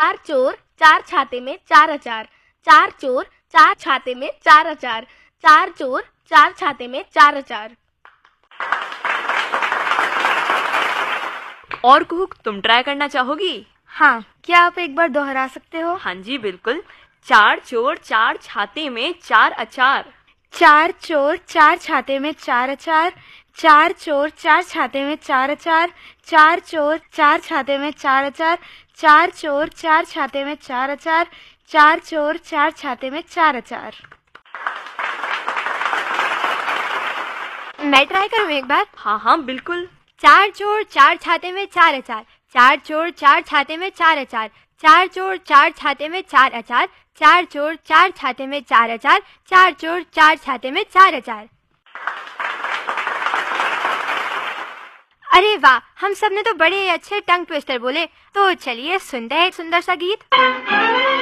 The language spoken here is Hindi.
चार चोर चार छाते में चार अचार, चार चोर चार छाते में चार अचार, चार चोर चार छाते में चार अचार। और कुहुक तुम ट्राई करना चाहोगी? हाँ, क्या आप एक बार दोहरा सकते हो? हाँ जी बिल्कुल। चार चोर चार छाते में चार अचार। चार चोर चार छाते में चार अचार, चार चोर चार छाते में चार अचार, चार चोर चार छाते में चार अचार, चार चोर चार छाते में चार अचार, चार चोर चार छाते में चार अचार। मैं ट्राई करूँ एक बार? हाँ हाँ बिल्कुल। चार चोर चार छाते में चार अचार, चार चोर चार छाते में चार अचार, चार चोर चार छाते में चार अचार, चार चोर चार छाते में चार अचार, चार चोर चार छाते में चार अचार। अरे वाह, हम सब ने तो बड़े अच्छे टंग ट्विस्टर बोले। तो चलिए सुनते हैं एक सुंदर सा गीत।